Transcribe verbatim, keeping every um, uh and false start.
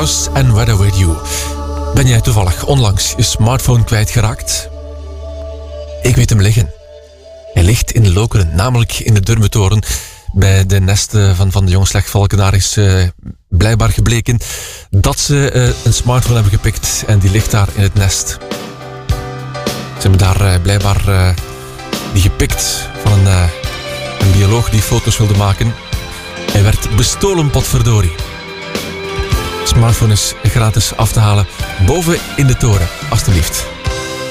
House en Weather With You. Ben jij toevallig onlangs je smartphone kwijtgeraakt? Ik weet hem liggen. Hij ligt in de Lokeren, namelijk in de Durmentoren. Bij de nesten van, van de jonge slechtvalkenaar is uh, blijkbaar gebleken dat ze uh, een smartphone hebben gepikt en die ligt daar in het nest. Ze hebben daar uh, blijkbaar uh, die gepikt van een, uh, een bioloog die foto's wilde maken. Hij werd bestolen, potverdorie. De smartphone is gratis af te halen boven in de toren, alstublieft.